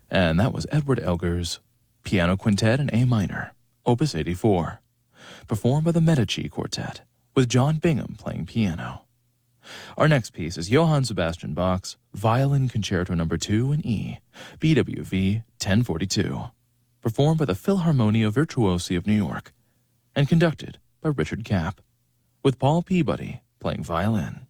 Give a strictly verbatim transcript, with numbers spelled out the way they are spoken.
And that was Edward Elgar's Piano Quintet in A minor, Opus eighty-four, performed by the Medici Quartet, with John Bingham playing piano. Our next piece is Johann Sebastian Bach's Violin Concerto Number two in E, B W V ten forty-two, performed by the Philharmonia Virtuosi of New York, and conducted by Richard Kapp, with Paul Peabody playing violin.